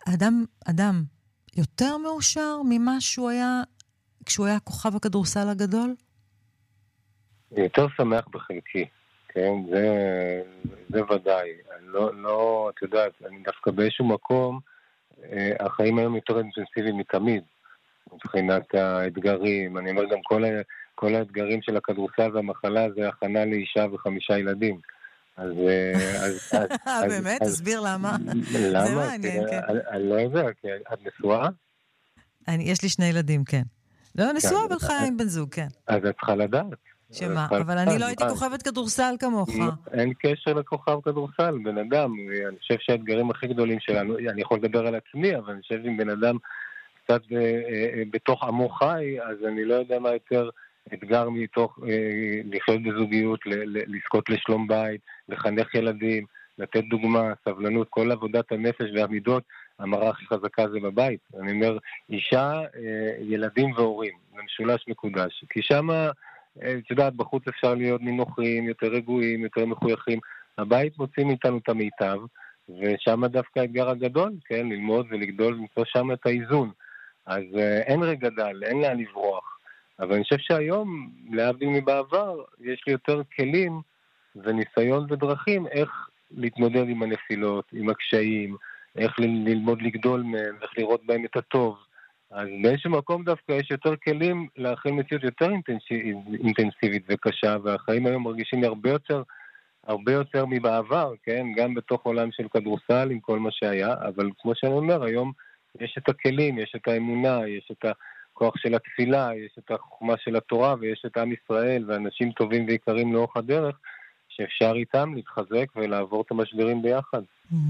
אדם יותר מאושר ממה שהוא היה, כשהוא היה כוכב הכדורסל הגדול? יותר שמח בחלקי, כן, זה ודאי. לא, את יודעת, אני דווקא באיזשהו מקום, החיים היום יותר אינטנסיביים מתמיד, מבחינת האתגרים. אני אומר גם כל האתגרים של הכדורסל והמחלה זה הכנה לאישה ו5 ילדים. אז באמת? תסביר למה. זה מעניין, כן. אני לא יודע, כי את נשואה? יש לי 2 ילדים, כן. לא נשואה, אבל חיה עם בן זוג, כן. אז את צריכה לדעת. שמה? אבל אני לא הייתי כוכבת כדורסל כמוך. אין קשר לכוכב כדורסל, בן אדם. אני חושב שהאתגרים הכי גדולים שלנו, אני יכול לדבר על עצמי, אבל אני חושב אם בן אדם קצת בתוך עמו חי, אז אני לא יודע מה יותר אתגר מתוך לחיות בזוגיות, לזכות לשלום בית, לחנך ילדים, לתת דוגמה, סבלנות, כל עבודת הנפש והמידות, המראה הכי חזקה זה בבית. אני אומר, אישה, ילדים והורים, זה משולש מקודש. כי שמה, את יודעת, בחוץ אפשר להיות נינוחים, יותר רגועים, יותר מחויכים. הבית מוציא מאיתנו את המיטב, ושם דווקא האתגר הגדול, כן, ללמוד ולגדול, למצוא שם את האיזון. אז אין רגע דל, אין לאן לברוח. אבל אני חושב שהיום, להבדיל מבעבר, יש לי יותר כלים וניסיון ודרכים איך להתמודד עם הנפילות, עם הקשיים, איך ללמוד לגדול מהם, איך לראות בהם את הטוב. אז באיזשהו מקום דווקא יש יותר כלים להכיל מציאות יותר אינטנסיבית וקשה, והחיים היום מרגישים לי הרבה יותר מבעבר, כן? גם בתוך עולם של כדורסל עם כל מה שהיה, אבל כמו שאני אומר, היום יש את הכלים, יש את האמונה, יש את הכוח של התפילה, יש את החוכמה של התורה, ויש את עם ישראל ואנשים טובים ויקרים לאורך הדרך, שאפשר איתם להתחזק ולעבור את המשברים ביחד.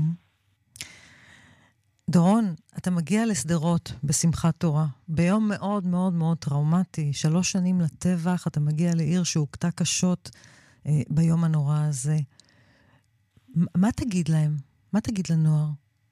דורון, אתה מגיע לסדרות בשמחת תורה, ביום מאוד מאוד מאוד טראומטי, 3 שנים לטבח, אתה מגיע לעיר שהוקטה קשות ביום הנורא הזה. מה תגיד להם? מה תגיד לנוער?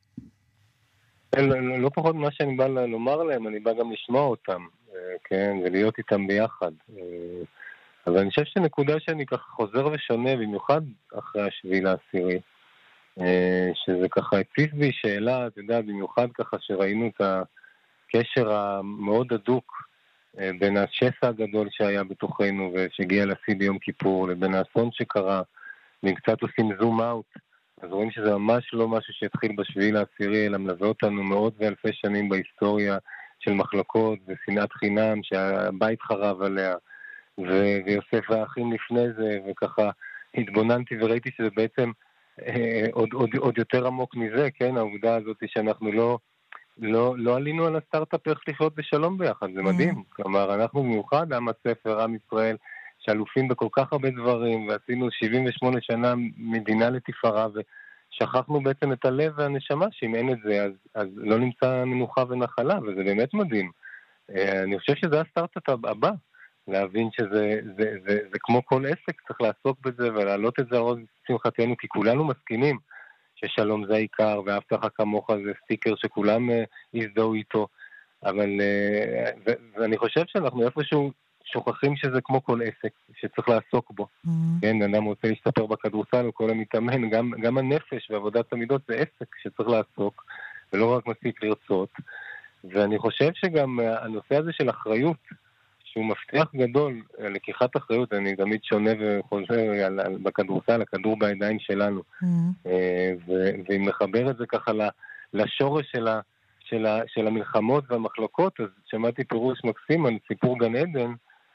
לא פחות ממה שאני בא לומר להם, אני בא גם לשמוע אותם, כן, ולהיות איתם ביחד. אבל אני חושב שנקודה שאני ככה חוזר ושונה, במיוחד אחרי 7/10, שזה ככה הציף בי שאלה, אתה יודע, במיוחד ככה שראינו את הקשר המאוד הדוק בין השסע הגדול שהיה בתוכנו ושהגיע לשיא ביום כיפור, לבין האסון שקרה, ואם קצת עושים זום אאוט, אז רואים שזה ממש לא משהו שהתחיל ב7/10, אלא מלווה אותנו מאות ואלפי שנים בהיסטוריה של מחלוקות ושנאת חינם שהבית חרב עליה, ויוסף והאחים לפני זה, וככה התבוננתי וראיתי שזה בעצם עוד יותר עמוק מזה, כן, העובדה הזאת שאנחנו לא עלינו על הסטארט-אפ איך לחיות בשלום ביחד, זה מדהים. כלומר, אנחנו במיוחד, עם הספר, עם ישראל, שאלופים בכל כך הרבה דברים, ועשינו 78 שנה מדינה לתפארה, ושכחנו בעצם את הלב והנשמה, שאם אין את זה, אז לא נמצא מנוחה ונחלה, וזה באמת מדהים. אני חושב שזה הסטארט-אפ הבא, להבין שזה כמו כל עסק, צריך לעסוק בזה ולהעלות את זה על ראש שמחתנו, כי כולנו מסכימים ששלום זה העיקר, ואהבת לך כמוך זה סטיקר שכולם יזדהו איתו, אבל ואני חושב שאנחנו איפשהו שוכחים שזה כמו כל עסק, שצריך לעסוק בו. כן, אדם רוצה להשתפר בכדורסל, או כל המתאמן, גם הנפש ועבודת המידות זה עסק שצריך לעסוק, ולא רק מספיק לרצות. ואני חושב שגם הנושא הזה של אחריות, שהוא מפתח גדול, לקיחת אחריות, אני תמיד שונה וחוזר בכדורסל, הכדור בידיים שלנו. ואם מחבר את זה ככה לשורש של המלחמות והמחלוקות, אז שמעתי פירוש מקסים על סיפור גן עדן,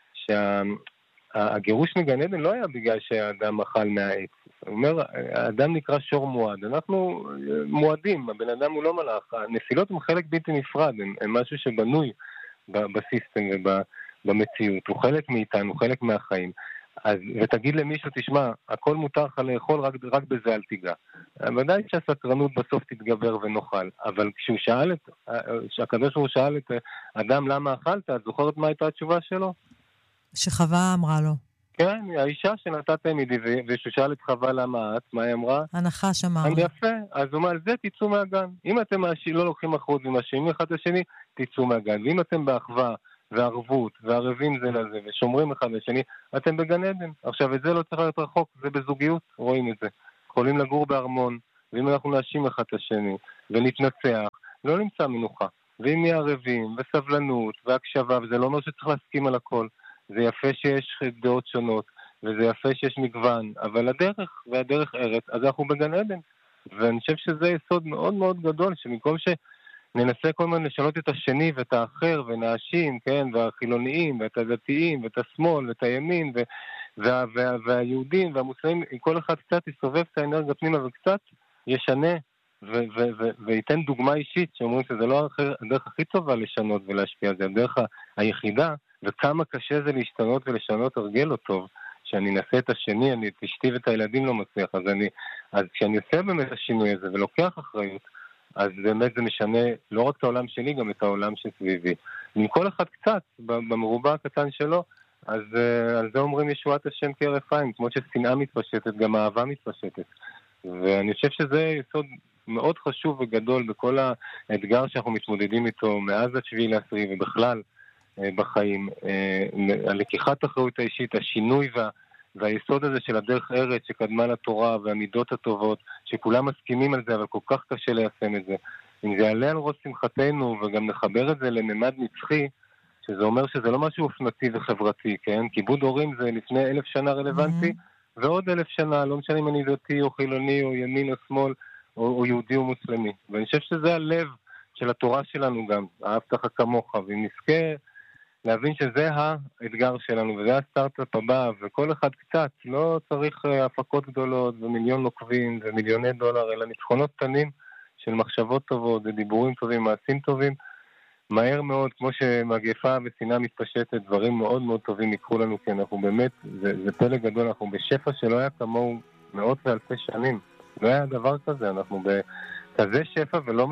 שהגירוש מגן עדן לא היה בגלל שהאדם אכל מהעץ. הוא אומר, האדם נקרא שור מועד. אנחנו מועדים, הבן אדם הוא לא מלאך. הנפילות הם חלק בלתי נפרד, הם משהו שבנוי בסיסטם במציאות, הוא חלק מאיתנו, חלק מהחיים. אז, ותגיד למישהו, תשמע, הכל מותר לך לאכול, רק בזה אל תיגע. ודאי שהסקרנות בסוף תתגבר ונאכל, אבל כשהקדוש ברוך הוא שאל את אדם למה אכלת, את זוכרת מה הייתה התשובה שלו? שחווה אמרה לו. כן, האישה שנתתם מדי, ושהוא שאל את חווה למה את, מה היא אמרה? הנחש אמר. יפה, אז הוא אומר, זה תצאו מהגן. אם אתם לא לוקחים אחריות ומאשימים אחד לשני, תצאו מהגן. ואם אתם באחווה וערבות, וערבים זה לזה, ושומרים אחד לשני, אתם בגן עדן. עכשיו, את זה לא צריך להיות רחוק, זה בזוגיות, רואים את זה. יכולים לגור בארמון, ואם אנחנו נאשים אחד לשני, ונתנצח, לא נמצא מנוחה. ואם יהיה ערבים וסבלנות והקשבה, וזה לא אומר שצריך להסכים על הכל, זה יפה שיש דעות שונות, וזה יפה שיש מגוון, אבל הדרך והדרך ארץ, אז אנחנו בגן עדן. ואני חושב שזה יסוד מאוד מאוד גדול, שמקום שננסה כל הזמן לשנות את השני ואת האחר, ונאשים, כן, והחילוניים, ואת הדתיים, ואת השמאל, ואת הימין, והיהודים, והמוסלמים, כל אחד קצת יסובב את האנרגיה פנימה וקצת ישנה, וייתן דוגמה אישית, שאומרים שזה לא הדרך הכי טובה לשנות ולהשפיע, זה הדרך היחידה, וכמה קשה זה להשתנות ולשנות הרגל לא טוב, שאני אנסה את השני, אני את אשתי ואת הילדים לא מצליח, אז כשאני עושה באמת השינוי הזה ולוקח אחריות, אז באמת זה משנה לא רק את העולם שלי, גם את העולם שסביבי. עם כל אחד קצת, במרובע הקטן שלו, אז על זה אומרים ישועת השם כהרף עין, כמו ששנאה מתפשטת, גם אהבה מתפשטת. ואני חושב שזה יסוד מאוד חשוב וגדול בכל האתגר שאנחנו מתמודדים איתו מאז השביעי לעשירי ובכלל בחיים. הלקיחת אחריות האישית, השינוי והיסוד הזה של הדרך ארץ שקדמה לתורה והמידות הטובות, שכולם מסכימים על זה, אבל כל כך קשה ליישם את זה. אם זה יעלה על ראש שמחתנו וגם נחבר את זה לממד נצחי, שזה אומר שזה לא משהו אופנתי וחברתי, כן? כיבוד הורים זה לפני 1000 שנה רלוונטי, ועוד 1000 שנה, לא משנה אם אני דתי או חילוני או ימין או שמאל, או יהודי או מוסלמי. ואני חושב שזה הלב של התורה שלנו גם, אהבת לך כמוך, ואם נזכה להבין שזה האתגר שלנו, וזה הסטארט-אפ הבא, וכל אחד קצת, לא צריך הפקות גדולות ומיליון נוקבים ומיליוני דולר, אלא ניצחונות קטנים של מחשבות טובות ודיבורים טובים, מעשים טובים, מהר מאוד, כמו שמגפה ושנאה מתפשטת, דברים מאוד מאוד טובים יקחו לנו, כי אנחנו באמת, זה פלא גדול, אנחנו בשפע שלא היה כמוהו מאות ואלפי שנים. לא היה דבר כזה, אנחנו בכזה שפע ולא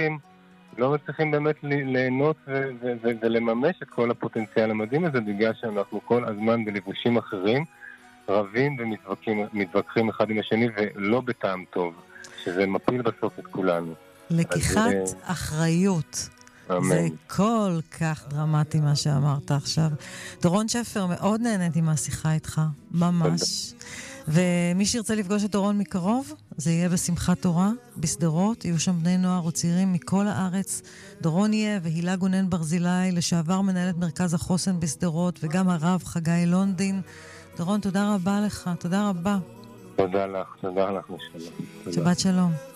מצליחים באמת ליהנות ולממש את כל הפוטנציאל המדהים הזה, בגלל שאנחנו כל הזמן בלבושים אחרים, רבים ומתווכחים אחד עם השני, ולא בטעם טוב, שזה מפיל בסוף את כולנו. לקיחת אחריות. זה כל כך דרמטי מה שאמרת עכשיו. דורון שפר, מאוד נהניתי מהשיחה איתך, ממש. ומי שירצה לפגוש את דורון מקרוב, זה יהיה בשמחת תורה, בסדרות, יהיו שם בני נוער וצעירים מכל הארץ. דורון יהיה והילה גונן ברזילי, לשעבר מנהלת מרכז החוסן בסדרות, וגם הרב חגי לונדין. דורון, תודה רבה לך, תודה רבה. תודה לך, נשאלה. שבת שלום.